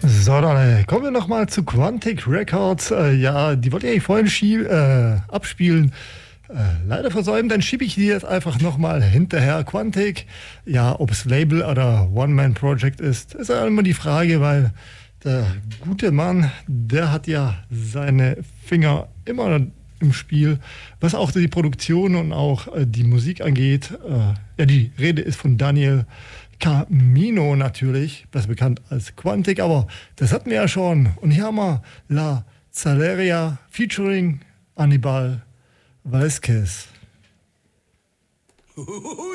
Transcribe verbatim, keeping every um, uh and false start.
So, dann äh, kommen wir nochmal zu Quantic Records. Äh, ja, die wollte ich vorhin schie- äh, abspielen. Äh, leider versäumt, dann schiebe ich die jetzt einfach nochmal hinterher. Quantic, ja, ob es Label oder One-Man-Project ist, ist ja immer die Frage, weil der gute Mann, der hat ja seine Finger immer im Spiel, was auch die Produktion und auch äh, die Musik angeht. Äh, ja, die Rede ist von Daniel Camino natürlich, besser bekannt als Quantic, aber das hatten wir ja schon. Und hier haben wir La Zaleria featuring Anibal Valesquez.